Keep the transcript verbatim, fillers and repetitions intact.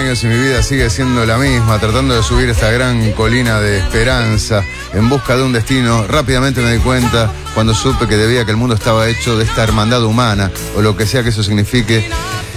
años y mi vida sigue siendo la misma, tratando de subir esta gran colina de esperanza en busca de un destino. Rápidamente me di cuenta, cuando supe que debía que el mundo estaba hecho de esta hermandad humana, o lo que sea que eso signifique,